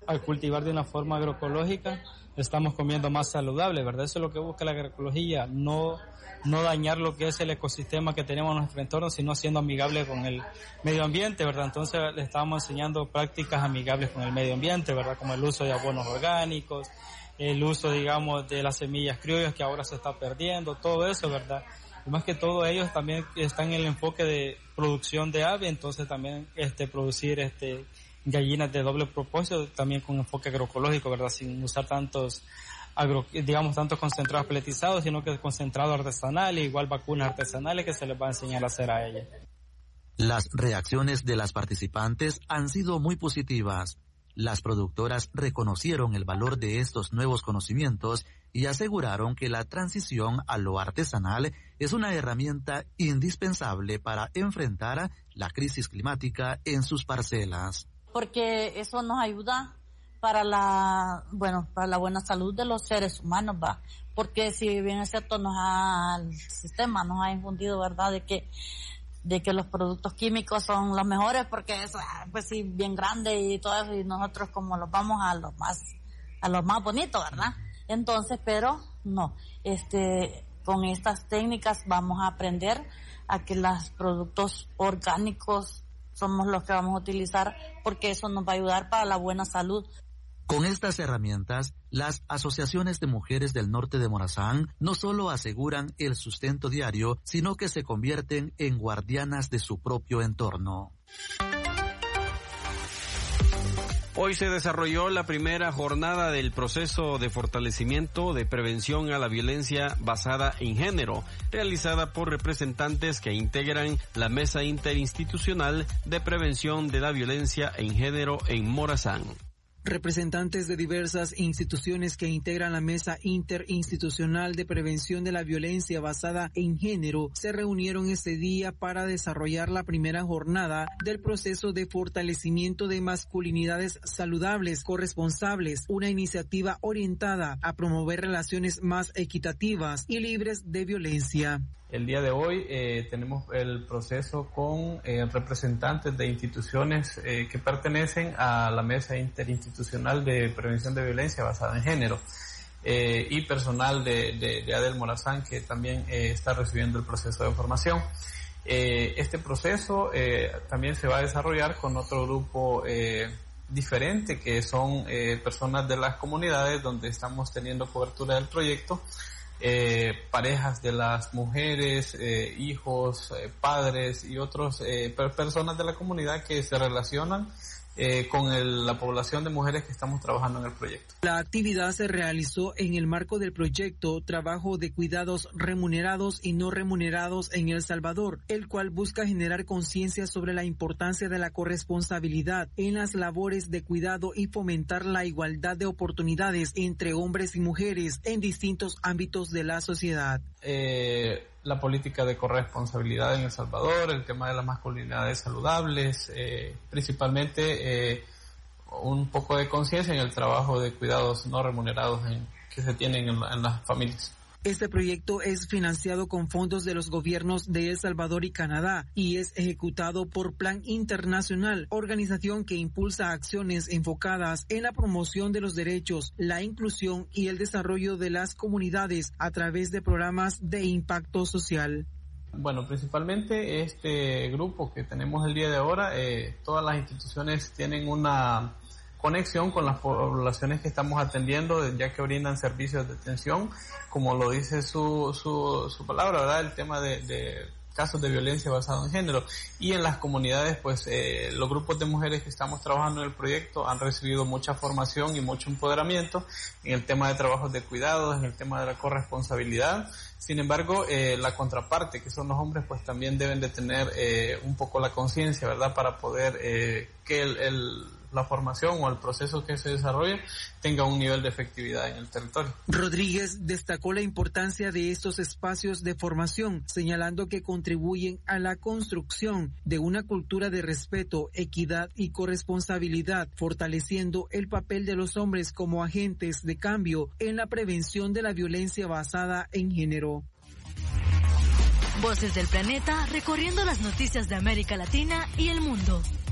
al cultivar de una forma agroecológica, estamos comiendo más saludable, ¿verdad? Eso es lo que busca la agroecología, no dañar lo que es el ecosistema que tenemos en nuestro entorno, sino siendo amigable con el medio ambiente, ¿verdad? Entonces le estamos enseñando prácticas amigables con el medio ambiente, ¿verdad? Como el uso de abonos orgánicos, el uso, digamos, de las semillas criollas que ahora se está perdiendo, todo eso, ¿verdad? Y más que todo ellos también están en el enfoque de producción de ave, entonces también producir gallinas de doble propósito, también con enfoque agroecológico, ¿verdad? Sin usar tantos concentrados peletizados, sino que concentrado artesanal e igual vacunas artesanales que se les va a enseñar a hacer a ellas. Las reacciones de las participantes han sido muy positivas. Las productoras reconocieron el valor de estos nuevos conocimientos y aseguraron que la transición a lo artesanal es una herramienta indispensable para enfrentar la crisis climática en sus parcelas. Porque eso nos ayuda para la buena salud de los seres humanos, va. Porque si bien es cierto el sistema nos ha infundido, verdad, de que los productos químicos son los mejores porque es, pues sí, bien grande y todo eso, y nosotros como los vamos a lo más bonito, ¿verdad? Entonces, pero no, con estas técnicas vamos a aprender a que los productos orgánicos somos los que vamos a utilizar, porque eso nos va a ayudar para la buena salud. Con estas herramientas, las asociaciones de mujeres del norte de Morazán no solo aseguran el sustento diario, sino que se convierten en guardianas de su propio entorno. Hoy se desarrolló la primera jornada del proceso de fortalecimiento de prevención a la violencia basada en género, realizada por representantes que integran la Mesa Interinstitucional de Prevención de la Violencia en Género en Morazán. Representantes de diversas instituciones que integran la Mesa Interinstitucional de Prevención de la Violencia basada en género se reunieron este día para desarrollar la primera jornada del proceso de fortalecimiento de masculinidades saludables, corresponsables, una iniciativa orientada a promover relaciones más equitativas y libres de violencia. El día de hoy tenemos el proceso con representantes de instituciones que pertenecen a la Mesa Interinstitucional de Prevención de Violencia basada en género y personal de ADEL Morazán que también está recibiendo el proceso de formación. Este proceso también se va a desarrollar con otro grupo diferente que son personas de las comunidades donde estamos teniendo cobertura del proyecto. Parejas de las mujeres, hijos, padres y otros personas de la comunidad que se relacionan con la población de mujeres que estamos trabajando en el proyecto. La actividad se realizó en el marco del proyecto Trabajo de Cuidados Remunerados y No Remunerados en El Salvador, el cual busca generar conciencia sobre la importancia de la corresponsabilidad en las labores de cuidado y fomentar la igualdad de oportunidades entre hombres y mujeres en distintos ámbitos de la sociedad. La política de corresponsabilidad en El Salvador, el tema de las masculinidades saludables, principalmente un poco de conciencia en el trabajo de cuidados no remunerados que se tienen en las familias. Este proyecto es financiado con fondos de los gobiernos de El Salvador y Canadá y es ejecutado por Plan Internacional, organización que impulsa acciones enfocadas en la promoción de los derechos, la inclusión y el desarrollo de las comunidades a través de programas de impacto social. Bueno, principalmente este grupo que tenemos el día de ahora, todas las instituciones tienen una conexión con las poblaciones que estamos atendiendo, ya que brindan servicios de atención, como lo dice su palabra, ¿verdad? El tema de casos de violencia basada en género. Y en las comunidades, pues, los grupos de mujeres que estamos trabajando en el proyecto han recibido mucha formación y mucho empoderamiento en el tema de trabajos de cuidados, en el tema de la corresponsabilidad. Sin embargo, la contraparte, que son los hombres, pues también deben de tener un poco la conciencia, ¿verdad? Para poder que la formación o el proceso que se desarrolle tenga un nivel de efectividad en el territorio. Rodríguez destacó la importancia de estos espacios de formación, señalando que contribuyen a la construcción de una cultura de respeto, equidad y corresponsabilidad, fortaleciendo el papel de los hombres como agentes de cambio en la prevención de la violencia basada en género. Voces del Planeta recorriendo las noticias de América Latina y el mundo.